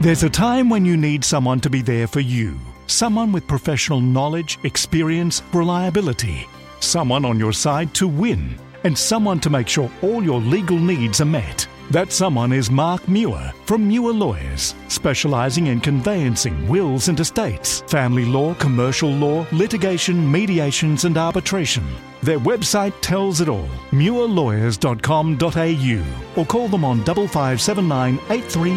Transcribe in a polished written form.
There's a time when you need someone to be there for you. Someone with professional knowledge, experience, reliability. Someone on your side to win. And someone to make sure all your legal needs are met. That someone is Mark Muir from Muir Lawyers, specialising in conveyancing wills and estates, family law, commercial law, litigation, mediations and arbitration. Their website tells it all, muirlawyers.com.au, or call them on 5579 83